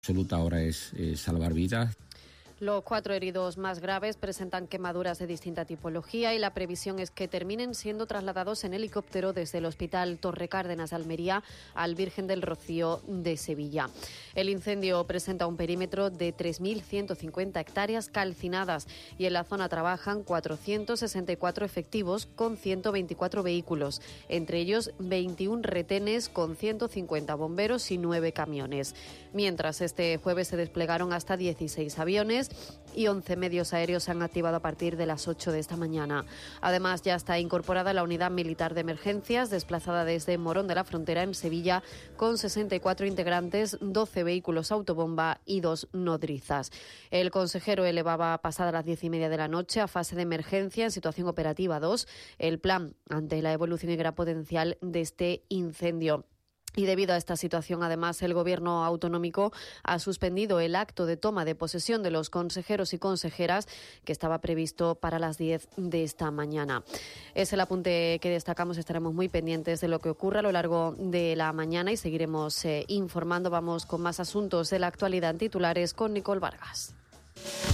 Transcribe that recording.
Absoluta ahora es salvar vidas. Los 4 heridos más graves presentan quemaduras de distinta tipología y la previsión es que terminen siendo trasladados en helicóptero desde el Hospital Torre Cárdenas de Almería al Virgen del Rocío de Sevilla. El incendio presenta un perímetro de 3.150 hectáreas calcinadas y en la zona trabajan 464 efectivos con 124 vehículos, entre ellos 21 retenes con 150 bomberos y 9 camiones. Mientras, este jueves se desplegaron hasta 16 aviones y 11 medios aéreos se han activado a partir de las 8 de esta mañana. Además, ya está incorporada la Unidad Militar de Emergencias, desplazada desde Morón de la Frontera, en Sevilla, con 64 integrantes, 12 vehículos autobomba y 2 nodrizas. El consejero elevaba, pasada las 10:30 de la noche, a fase de emergencia en situación operativa 2 el plan ante la evolución y gran potencial de este incendio. Y debido a esta situación, además, el Gobierno autonómico ha suspendido el acto de toma de posesión de los consejeros y consejeras que estaba previsto para las 10 de esta mañana. Es el apunte que destacamos. Estaremos muy pendientes de lo que ocurra a lo largo de la mañana y seguiremos informando. Vamos con más asuntos de la actualidad en titulares con Nicole Vargas.